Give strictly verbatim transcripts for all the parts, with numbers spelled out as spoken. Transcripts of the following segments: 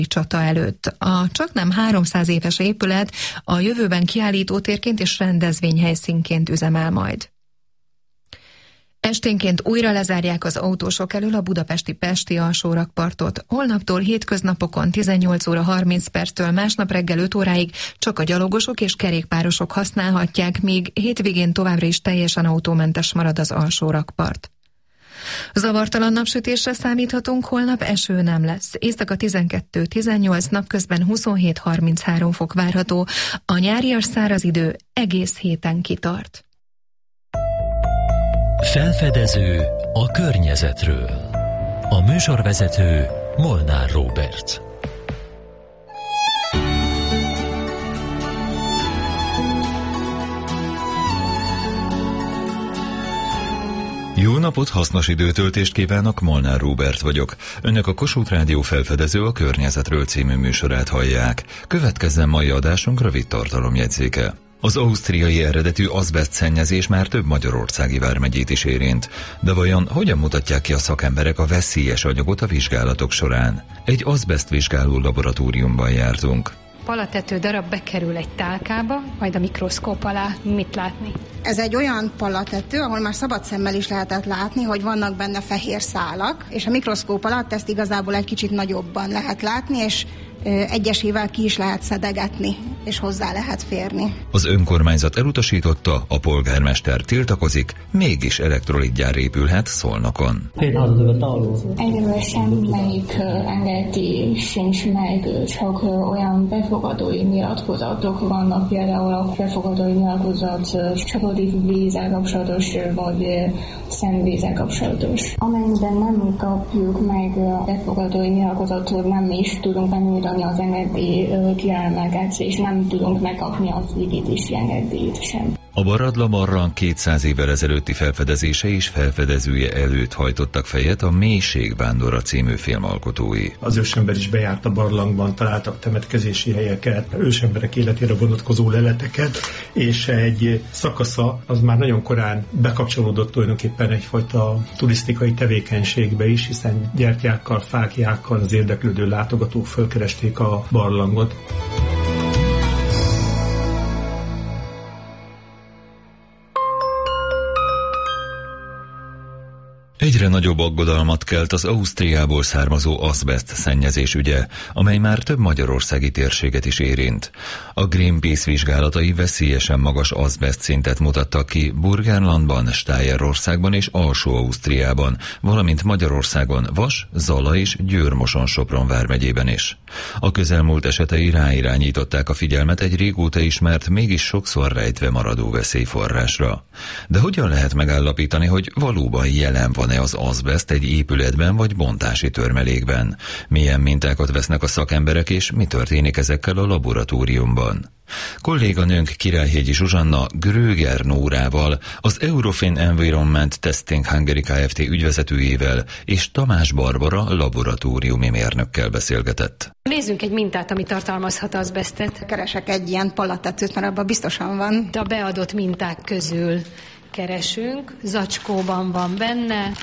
csata előtt. A csaknem háromszáz éves épület a jövőben kiállítótérként és rendezvényhelyszínként üzemel majd. Esténként újra lezárják az autósok elől a budapesti Pesti alsórakpartot. Holnaptól hétköznapokon tizennyolc óra harminc perctől másnap reggel öt óráig csak a gyalogosok és kerékpárosok használhatják, míg hétvégén továbbra is teljesen autómentes marad az alsórakpart. Zavartalan napsütésre számíthatunk, holnap eső nem lesz. Éjszaka tizenkettő tizennyolc, napközben huszonhét harminchárom fok várható. A nyárias száraz idő egész héten kitart. Felfedező a környezetről. A műsorvezető Molnár Róbert. Jó napot, hasznos időtöltést kívánok, Molnár Róbert vagyok. Önök a Kossuth Rádió Felfedező a környezetről című műsorát hallják. Következzen mai adásunk rövid tartalomjegyzéke. Az ausztriai eredetű azbeszt szennyezés már több magyarországi vármegyét is érint. De vajon hogyan mutatják ki a szakemberek a veszélyes anyagot a vizsgálatok során? Egy azbeszt vizsgáló laboratóriumban jártunk. Palatető darab bekerül egy tálkába, majd a mikroszkóp alá mit látni? Ez egy olyan palatető, ahol már szabad szemmel is lehetett látni, hogy vannak benne fehér szálak, és a mikroszkóp alatt ezt igazából egy kicsit nagyobban lehet látni, és egyesével ki is lehet szedegetni, és hozzá lehet férni. Az önkormányzat elutasította, a polgármester tiltakozik, mégis elektrolitgyár épülhet Szolnokon. Egyelőre semmelyik engedély sincs meg, csak olyan befogadói nyilatkozatok vannak, például a befogadói nyilatkozat csapadékvízzel kapcsolatos, vagy szennyvízzel kapcsolatos. Amennyiben nem kapjuk meg a befogadói nyilatkozatot, nem is tudunk benyújtani az engedély kiállítását, és nem tudunk megkapni az építési engedélyt sem. A Baradla barlang kétszáz évvel ezelőtti felfedezése és felfedezője előtt hajtottak fejet a Mélységvándora című filmalkotói. Az ősember is bejárt a barlangban, találtak temetkezési helyeket, ősemberek életére vonatkozó leleteket, és egy szakasza az már nagyon korán bekapcsolódott tulajdonképpen egyfajta turisztikai tevékenységbe is, hiszen gyertyákkal, fáklyákkal az érdeklődő látogatók fölkeresték a barlangot. Egyre nagyobb aggodalmat kelt az Ausztriából származó azbeszt szennyezés ügye, amely már több magyarországi térséget is érint. A Greenpeace vizsgálatai veszélyesen magas azbeszt szintet mutattak ki Burgenlandban, Stájerországban és Alsó-Ausztriában, valamint Magyarországon Vas, Zala és Győr-Moson-Sopron vármegyében is. A közelmúlt esetei ráirányították a figyelmet egy régóta ismert, mégis sokszor rejtve maradó veszélyforrásra. De hogyan lehet megállapítani, hogy valóban jelen van az azbeszt egy épületben vagy bontási törmelékben? Milyen mintákat vesznek a szakemberek, és mi történik ezekkel a laboratóriumban? Kolléganőnk Királyhégyi Zsuzsanna Gröger Nórával, az Eurofin Environment Testing Hungary Kft. Ügyvezetőjével és Tamás Barbara laboratóriumi mérnökkel beszélgetett. Nézzünk egy mintát, ami tartalmazhat azbesztet. Keresek egy ilyen palatetőt, mert abban biztosan van. De a beadott minták közül keresünk, zacskóban van benne.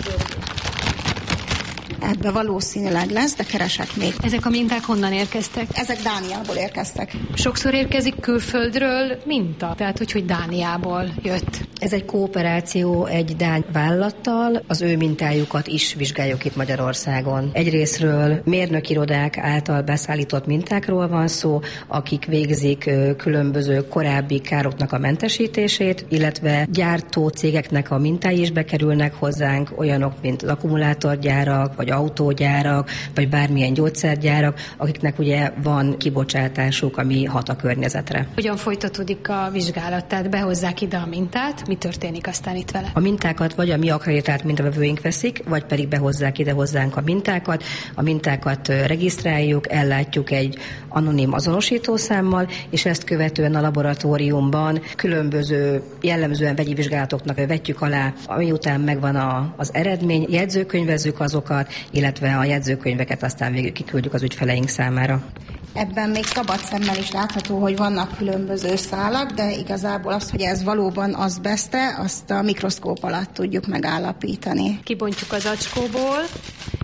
Ebbe valószínűleg lesz, de keresek még. Ezek a minták honnan érkeztek? Ezek Dániából érkeztek. Sokszor érkezik külföldről minta, tehát hogy, hogy Dániából jött. Ez egy kooperáció egy dán vállalattal, az ő mintájukat is vizsgáljuk itt Magyarországon. Egyrészről mérnökirodák által beszállított mintákról van szó, akik végzik különböző korábbi károknak a mentesítését, illetve gyártó cégeknek a mintái is bekerülnek hozzánk, olyanok, mint az akkumulátorgyárak, vagy autógyárak, vagy bármilyen gyógyszergyárak, akiknek ugye van kibocsátásuk, ami hat a környezetre. Hogyan folytatódik a vizsgálat? Tehát behozzák ide a mintát, mi történik aztán itt vele? A mintákat vagy a mi akkreditált mintavevőink veszik, vagy pedig behozzák ide hozzánk a mintákat. A mintákat regisztráljuk, ellátjuk egy anonim azonosítószámmal, és ezt követően a laboratóriumban különböző jellemzően vegyi vizsgálatoknak vetjük alá, miután megvan a, az eredmény, jegyzőkönyvezzük azokat, illetve a jegyzőkönyveket aztán végül kiküldjük az ügyfeleink számára. Ebben még szabad szemmel is látható, hogy vannak különböző szálak, de igazából azt, hogy ez valóban azbeszte, azt a mikroszkóp alatt tudjuk megállapítani. Kibontjuk az zacskóból.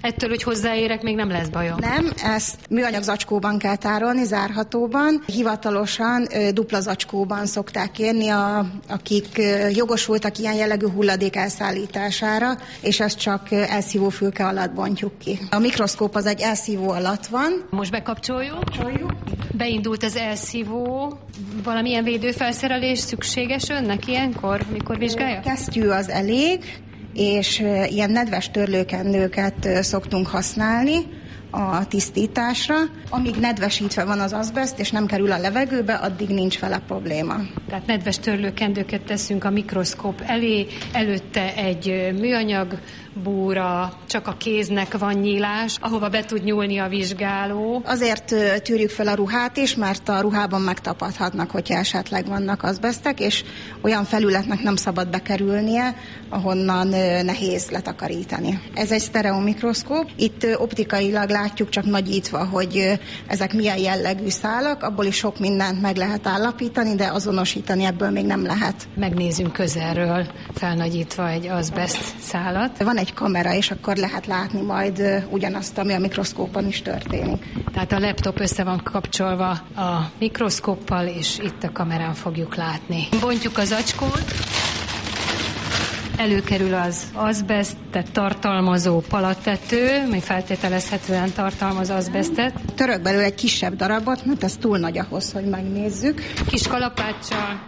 Ettől, hogy hozzáérek, még nem lesz bajom. Nem, ezt műanyag zacskóban kell tárolni, zárhatóban. Hivatalosan ö, dupla zacskóban szokták kérni, a, akik ö, jogosultak ilyen jellegű hulladék elszállítására, és ezt csak elszívófülke alatt bontjuk ki. A mikroszkóp az egy elszívó alatt van. Most bekapcsoljuk. Kapcsoljuk. Beindult az elszívó. Valamilyen védőfelszerelés szükséges önnek ilyenkor, mikor vizsgálja? Kesztyű az elég, és ilyen nedves törlőkendőket szoktunk használni a tisztításra. Amíg nedvesítve van az azbeszt, és nem kerül a levegőbe, addig nincs vele probléma. Tehát nedves törlőkendőket teszünk a mikroszkóp elé, előtte egy műanyag búra, csak a kéznek van nyílás, ahova be tud nyúlni a vizsgáló. Azért tűrjük fel a ruhát is, mert a ruhában megtapadhatnak, hogyha esetleg vannak azbesztek, és olyan felületnek nem szabad bekerülnie, ahonnan nehéz letakarítani. Ez egy sztereomikroszkóp. Itt optikailag látjuk csak nagyítva, hogy ezek milyen jellegű szálak, abból is sok mindent meg lehet állapítani, de azonosítani ebből még nem lehet. Megnézünk közelről, felnagyítva egy azbeszt szálat. Van egy kamera, és akkor lehet látni majd ugyanazt, ami a mikroszkópon is történik. Tehát a laptop össze van kapcsolva a mikroszkóppal, és itt a kamerán fogjuk látni. Bontjuk az zacskót, előkerül az azbesztet tartalmazó palatető, ami feltételezhetően tartalmaz azbesztet. Török belőle egy kisebb darabot, mert ez túl nagy ahhoz, hogy megnézzük. Kis kalapáccsal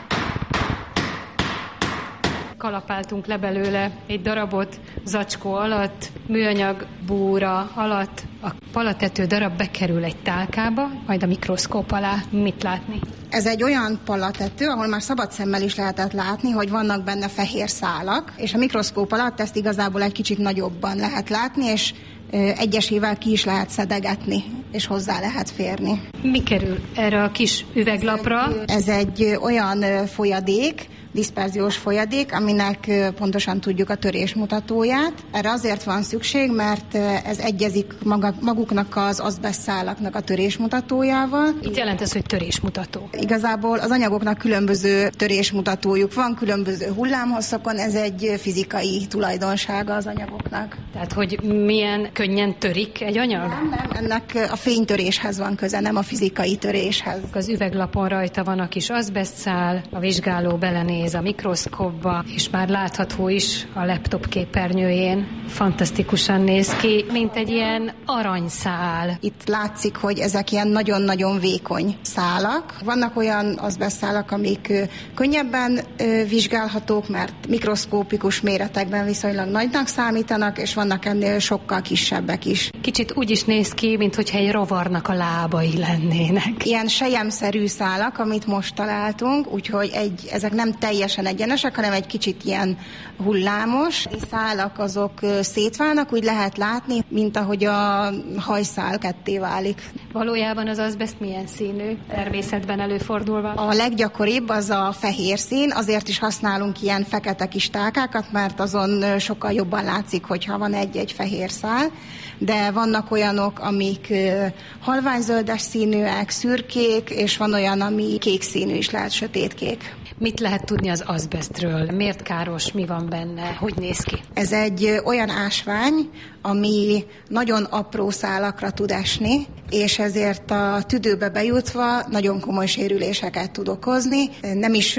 kalapáltunk le belőle egy darabot zacskó alatt, műanyag búra alatt. A palatető darab bekerül egy tálkába, majd a mikroszkóp alá. Mit látni? Ez egy olyan palatető, ahol már szabad szemmel is lehetett látni, hogy vannak benne fehér szálak, és a mikroszkóp alatt ezt igazából egy kicsit nagyobban lehet látni, és egyesével ki is lehet szedegetni, és hozzá lehet férni. Mi kerül erre a kis üveglapra? Ez egy olyan folyadék, diszperziós folyadék, aminek pontosan tudjuk a törésmutatóját. Erre azért van szükség, mert ez egyezik maga, maguknak az azbesztszálaknak a törésmutatójával. Mit jelent ez, hogy törésmutató? Igazából az anyagoknak különböző törésmutatójuk van, különböző hullámhosszokon, ez egy fizikai tulajdonsága az anyagoknak. Tehát, hogy milyen könnyen törik egy anyag? Nem, nem, ennek a fénytöréshez van köze, nem a fizikai töréshez. Az üveglapon rajta van a kis azbesztszál, a vizsgáló belenéz a mikroszkópba, és már látható is a laptop képernyőjén. Fantasztikusan néz ki, mint egy ilyen aranyszál. Itt látszik, hogy ezek ilyen nagyon-nagyon vékony szálak. Vannak olyan azbesztszálak, amik könnyebben vizsgálhatók, mert mikroszkópikus méretekben viszonylag nagynak számítanak, és vannak ennél sokkal kisebbek is. Kicsit úgy is néz ki, mintha egy rovarnak a lábai lennének. Ilyen selyemszerű szálak, amit most találtunk, úgyhogy egy, ezek nem teljesen egyenesek, hanem egy kicsit ilyen hullámos. A szálak azok szétválnak, úgy lehet látni, mint ahogy a hajszál ketté válik. Valójában az azbeszt milyen színű? Természetben előfordulva? A leggyakoribb az a fehér szín, azért is használunk ilyen fekete kis tálkákat, mert azon sokkal jobban látszik, hogyha van egy-egy fehér szál, de vannak olyanok, amik halványzöldes színűek, szürkék, és van olyan, ami kék színű is lehet, sötétkék. Mit lehet tudni az azbesztről? Miért káros? Mi van benne? Hogy néz ki? Ez egy olyan ásvány, ami nagyon apró szálakra tud esni, és ezért a tüdőbe bejutva nagyon komoly sérüléseket tud okozni. Nem is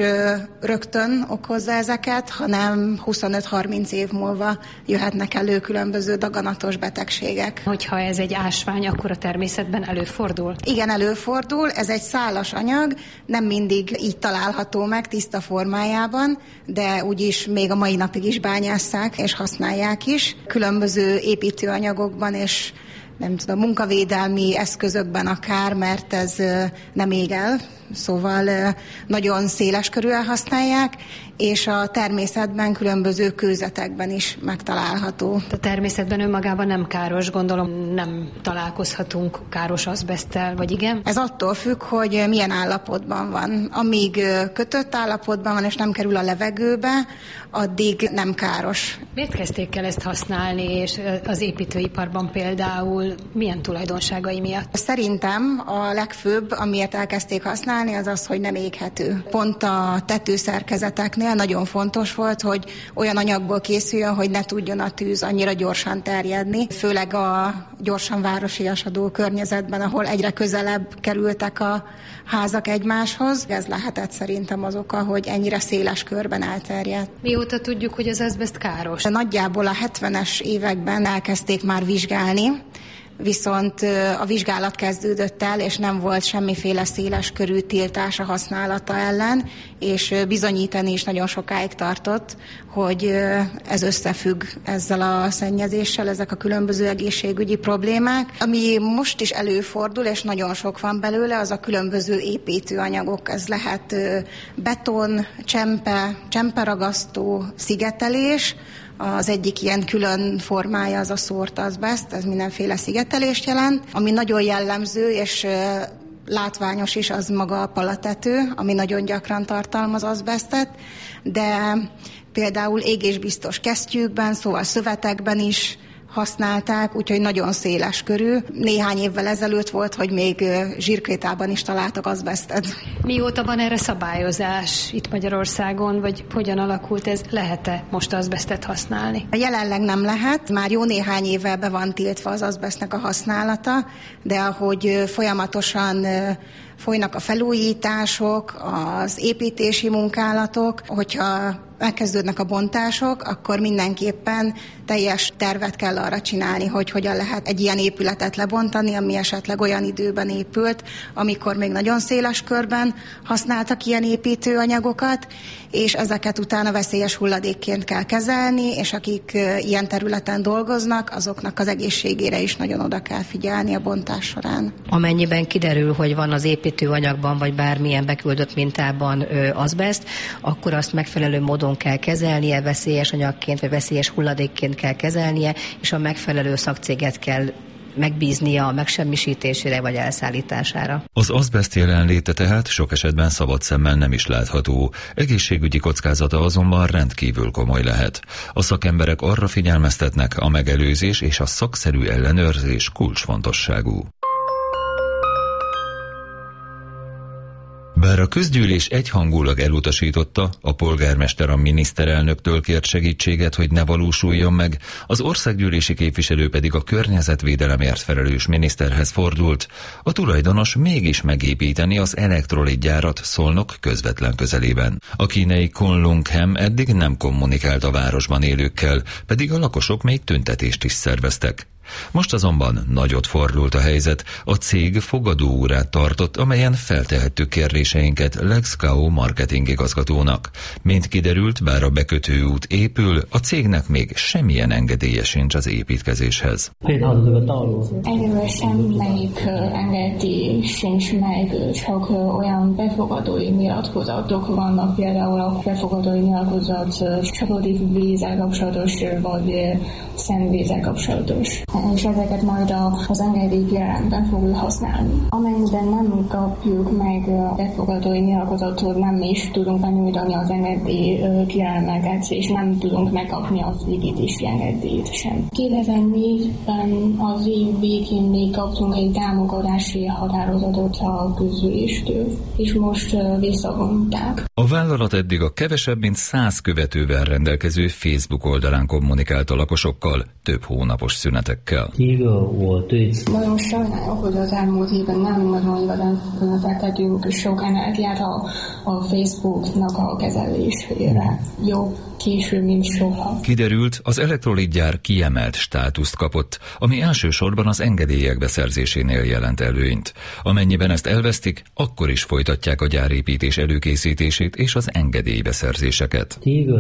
rögtön okozza ezeket, hanem huszonöt-harminc év múlva jöhetnek elő különböző daganatos betegségek. Hogyha ez egy ásvány, akkor a természetben előfordul? Igen, előfordul. Ez egy szálas anyag, nem mindig így található meg tiszta formájában, de úgyis még a mai napig is bányásszák és használják is. Különböző építőanyagokban és nem tudom, munkavédelmi eszközökben akár, mert ez nem ég el, szóval nagyon széles körűen használják, és a természetben különböző kőzetekben is megtalálható. A természetben önmagában nem káros, gondolom nem találkozhatunk káros azbeszttel, vagy igen? Ez attól függ, hogy milyen állapotban van. Amíg kötött állapotban van, és nem kerül a levegőbe, addig nem káros. Miért kezdték el ezt használni, és az építőiparban például milyen tulajdonságai miatt? Szerintem a legfőbb, amiért elkezdték használni, vizsgálni, az az, hogy nem éghető. Pont a tetőszerkezeteknél nagyon fontos volt, hogy olyan anyagból készüljön, hogy ne tudjon a tűz annyira gyorsan terjedni, főleg a gyorsan városiasadó környezetben, ahol egyre közelebb kerültek a házak egymáshoz. Ez lehetett szerintem az oka, hogy ennyire széles körben elterjedt. Mióta tudjuk, hogy az azbeszt káros? Nagyjából a hetvenes években elkezdték már vizsgálni, viszont a vizsgálat kezdődött el, és nem volt semmiféle széles körű tiltás a használata ellen, és bizonyítani is nagyon sokáig tartott, hogy ez összefügg ezzel a szennyezéssel, ezek a különböző egészségügyi problémák. Ami most is előfordul, és nagyon sok van belőle, az a különböző építőanyagok. Ez lehet beton, csempe, csemperagasztó, szigetelés. Az egyik ilyen külön formája az a szórt azbeszt, ez mindenféle szigetelést jelent. Ami nagyon jellemző és látványos is, az maga a palatető, ami nagyon gyakran tartalmaz azbesztet, de például égésbiztos kesztyűkben, szóval szövetekben is használták, úgyhogy nagyon széles körű. Néhány évvel ezelőtt volt, hogy még zsírkrétában is találtak azbesztet. Mióta van erre szabályozás itt Magyarországon, vagy hogyan alakult ez? Lehet-e most azbesztet használni? Jelenleg nem lehet. Már jó néhány éve be van tiltva az azbesztnek a használata, de ahogy folyamatosan folynak a felújítások, az építési munkálatok, hogyha megkezdődnek a bontások, akkor mindenképpen teljes tervet kell arra csinálni, hogy hogyan lehet egy ilyen épületet lebontani, ami esetleg olyan időben épült, amikor még nagyon széles körben használtak ilyen építőanyagokat, és ezeket utána veszélyes hulladékként kell kezelni, és akik ilyen területen dolgoznak, azoknak az egészségére is nagyon oda kell figyelni a bontás során. Amennyiben kiderül, hogy van az építőanyagban, vagy bármilyen beküldött mintában azbeszt, akkor azt megfelelő módon kell kezelnie, veszélyes anyagként, vagy veszélyes hulladékként kell kezelnie, és a megfelelő szakcéget kell megbíznia a megsemmisítésére vagy elszállítására. Az azbeszt jelenléte tehát sok esetben szabad szemmel nem is látható. Egészségügyi kockázata azonban rendkívül komoly lehet. A szakemberek arra figyelmeztetnek, a megelőzés és a szakszerű ellenőrzés kulcsfontosságú. Bár a közgyűlés egyhangulag elutasította, a polgármester a miniszterelnöktől kért segítséget, hogy ne valósuljon meg, az országgyűlési képviselő pedig a környezetvédelemért felelős miniszterhez fordult. A tulajdonos mégis megépíteni az elektrolitgyárat Szolnok közvetlen közelében. A kínai Kunlungham eddig nem kommunikált a városban élőkkel, pedig a lakosok még tüntetést is szerveztek. Most azonban nagyot fordult a helyzet, a cég fogadóórát tartott, amelyen feltehettük kérdéseinket Lex Kao marketing igazgatónak. Mint kiderült, bár a bekötőút épül, a cégnek még semmilyen engedélye sincs az építkezéshez. Egyelőre semmelyik engedély sincs meg, csak olyan befogadói nyilatkozatok vannak, például a befogadói nyilatkozat csapadék vízzel kapcsolatos, vagy szennyvízzel kapcsolatos. És ezeket majd az engedélykérelmben fogjuk használni. Amennyiben nem kapjuk meg a befogadói nyilatkozatot, nem is tudunk benyújtani az engedélykérelmeket, és nem tudunk megkapni az építési engedélyt sem. kétezer-négyben az év végén még kaptunk egy támogatási határozatot a közüléstől, és most visszavonták. A vállalat eddig a kevesebb mint száz követővel rendelkező Facebook oldalán kommunikált a lakosokkal több hónapos szünetekkel. Nagyon sajnálom, hogy az elmúlt évben nem nagyon igazán fektetünk sok energiát a, a Facebooknak a kezelésére. Jobb később, mint soha. Kiderült, az elektrolitgyár kiemelt státuszt kapott, ami elsősorban az engedélyek beszerzésénél jelent előnyt. Amennyiben ezt elvesztik, akkor is folytatják a gyárépítés előkészítését és az engedélybeszerzéseket.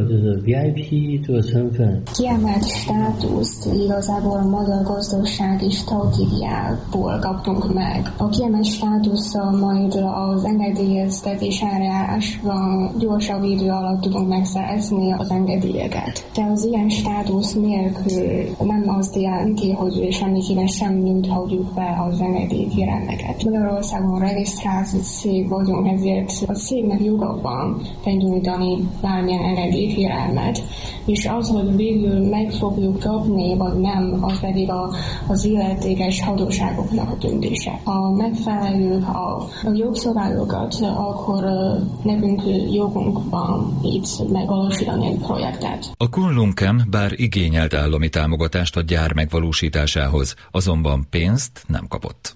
Kiemelt státuszt igazából a magyar gazdasági stratégiából kaptunk meg. A kiemelt státusszal majd az engedélyeztetés eljárásban gyorsabb idő alatt tudunk megszerezni az engedélyeket. De az ilyen státusz nélkül nem azt jelenti, hogy semmiképpen sem nyújthatjuk be az engedélykérelmeket. Magyarországon regisztrált cég vagyunk, ezért a cégnek joga van benyújtani bármilyen engedélykérelmet. És az, hogy végül meg fogjuk kapni, vagy nem, az pedig pedig a, az illetékes hatóságoknak a döntése. Ha megfelelők a, a jogszabályokat, akkor nekünk jogunk van itt megvalósítani egy projektet. A Kunlunkem bár igényelt állami támogatást a gyár megvalósításához, azonban pénzt nem kapott.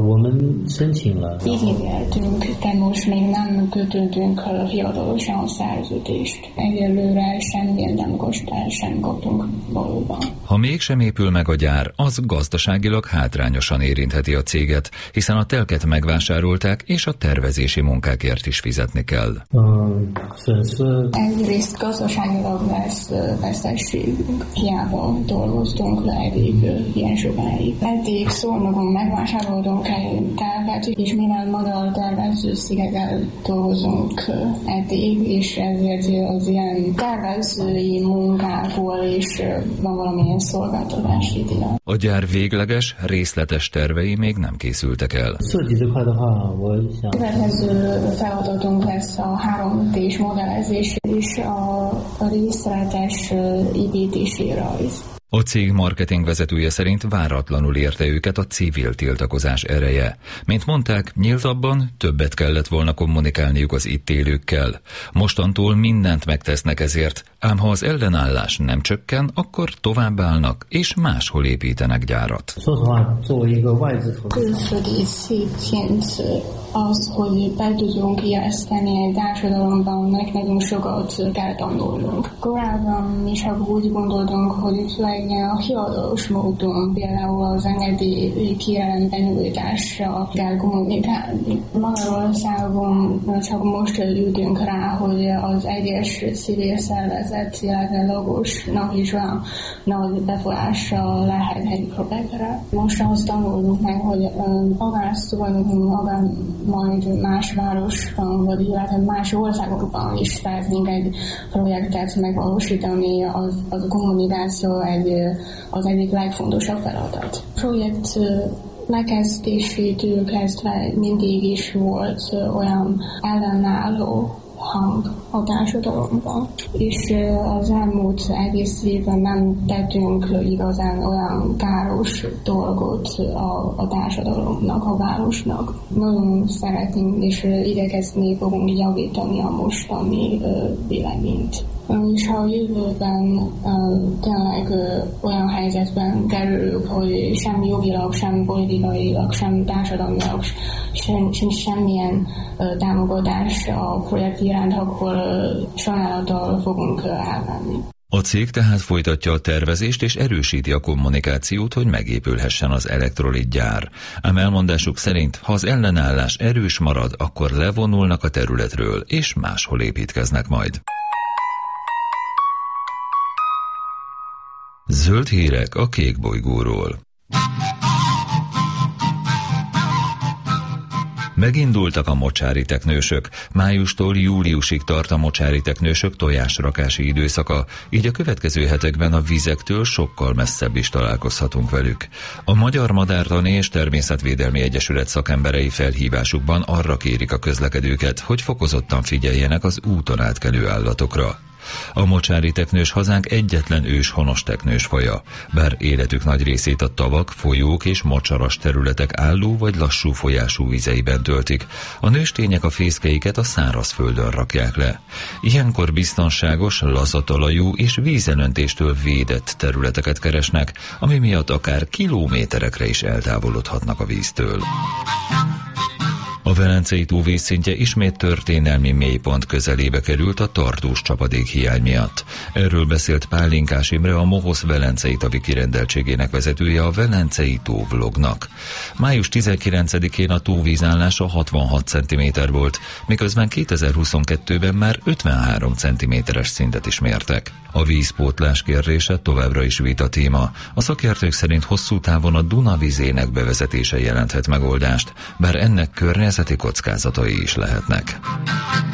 Igényeltünk, de most még nem kötöttünk hivatalosan a szerződést. Egyelőre semmilyen támogatást sem kaptunk valóban. Ha mégsem épül meg a gyár, az gazdaságilag hátrányosan érintheti a céget, hiszen a telket megvásárolták, és a tervezési munkákért is fizetni kell. Egyrészt gazdaságilag lesz veszteségünk. Hiába dolgoztunk le eddig ilyen sokáig. Eddig Szolnokon megvásároltunk egy tervet, és minden magyar tervező cégekkel dolgozunk eddig, és ezért az ilyen tervezői munkából is van valamilyen szolgáltatási díja. A gyár végleges, részletes tervei még nem készültek el. Következő feladatunk lesz a három dés modellezés és a, a részletes építési rajz. A cég marketing vezetője szerint váratlanul érte őket a civil tiltakozás ereje. Mint mondták, nyíltabban többet kellett volna kommunikálniuk az itt élőkkel. Mostantól mindent megtesznek ezért, ám ha az ellenállás nem csökken, akkor továbbállnak és máshol építenek gyárat. Külföldi cégként az, hogy be tudunk ijeszteni egy társadalomban, nekünk sokat kell tanulnunk. Korábban is úgy gondoltunk, hogy legyen a hivatalos módon, például az engedély kérelem benyújtással kell kommunikálni. Magyarországon csak most jöttünk rá, hogy az egyes civil szervezet, illetve lakosnak is olyan nagy befolyással lehet egy projektre. Most azt tanulunk meg, hogy akár Szolnokon, akár majd más városban, vagy illetve más országokban is szeretnénk egy projektet megvalósítani, az, az a kommunikáció egy, az egyik legfontosabb feladat. A projekt megkezdésétől kezdve mindig is volt olyan ellenálló hang a társadalomban, és az elmúlt egész évben nem tettünk igazán olyan káros dolgot a, a társadalomnak, a városnak. Nagyon szeretnénk és igyekezni fogunk javítani a mostani véleményt. És ha a jövőben uh, tényleg uh, olyan helyzetben kerülünk, hogy sem jogilag, sem politikailag, sem társadalmilag, sem, sem semmilyen uh, támogatás a projekt iránt, akkor uh, sajnálattal fogunk uh, elmenni. A cég tehát folytatja a tervezést és erősíti a kommunikációt, hogy megépülhessen az elektrolit gyár. Ám elmondásuk szerint, ha az ellenállás erős marad, akkor levonulnak a területről, és máshol építkeznek majd. Zöld hírek a kék bolygóról. Megindultak a mocsári teknősök. Májustól júliusig tart a mocsári teknősök tojásrakási időszaka, így a következő hetekben a vizektől sokkal messzebb is találkozhatunk velük. A Magyar Madártani és Természetvédelmi Egyesület szakemberei felhívásukban arra kérik a közlekedőket, hogy fokozottan figyeljenek az úton átkelő állatokra. A mocsári teknős hazánk egyetlen őshonos teknős faja, bár életük nagy részét a tavak, folyók és mocsaras területek álló vagy lassú folyású vizeiben töltik. A nőstények a fészkeiket a szárazföldön rakják le. Ilyenkor biztonságos, lazatalajú és vízelöntéstől védett területeket keresnek, ami miatt akár kilométerekre is eltávolodhatnak a víztől. A Velencei tó vízszintje ismét történelmi mélypont közelébe került a tartós csapadék hiány miatt. Erről beszélt Pálinkás Imre, a Mohosz Velencei tavi kirendeltségének vezetője a Velencei tó vlognak. május tizenkilencedikén a tóvízállása hatvanhat centiméter volt, miközben kétezer-huszonkettőben már ötvenhárom centiméteres szintet is mértek. A vízpótlás kérdése továbbra is vita téma. A szakértők szerint hosszú távon a Duna vizének bevezetése jelenthet megoldást, bár ennek környezeti kockázatai is lehetnek.